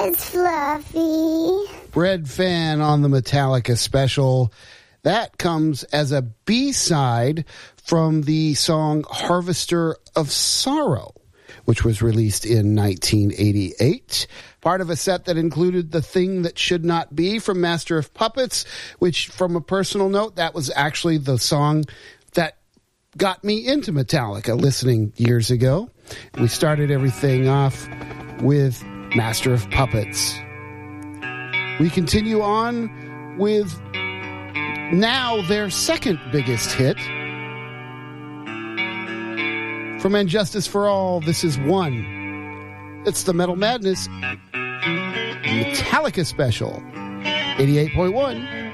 It's Fluffy. Red Fan on the Metallica special. That comes as a B-side from the song Harvester of Sorrow, which was released in 1988. Part of a set that included The Thing That Should Not Be from Master of Puppets, which, from a personal note, that was actually the song that got me into Metallica listening years ago. We started everything off with Master of Puppets. We continue on with now their second biggest hit. From And Justice for All, this is One. It's the Metal Madness Metallica special. 88.1